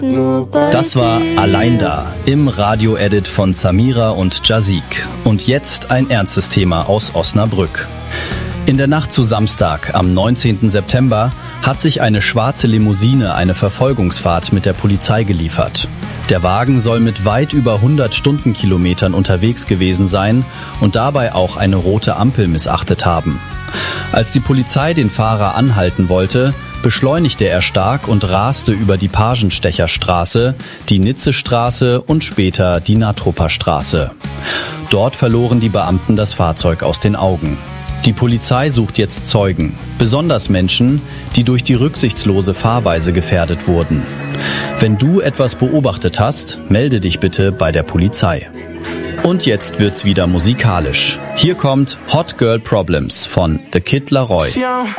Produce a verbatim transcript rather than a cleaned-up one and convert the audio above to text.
Das war Allein da im Radio-Edit von Samira und Jazik. Und jetzt ein ernstes Thema aus Osnabrück. In der Nacht zu Samstag, am neunzehnten September, hat sich eine schwarze Limousine eine Verfolgungsfahrt mit der Polizei geliefert. Der Wagen soll mit weit über hundert Stundenkilometern unterwegs gewesen sein und dabei auch eine rote Ampel missachtet haben. Als die Polizei den Fahrer anhalten wollte, beschleunigte er stark und raste über die Pagenstecherstraße, die Nitzestraße und später die Natrupper Straße. Dort verloren die Beamten das Fahrzeug aus den Augen. Die Polizei sucht jetzt Zeugen, besonders Menschen, die durch die rücksichtslose Fahrweise gefährdet wurden. Wenn du etwas beobachtet hast, melde dich bitte bei der Polizei. Und jetzt wird's wieder musikalisch. Hier kommt Hot Girl Problems von The Kid Laroi.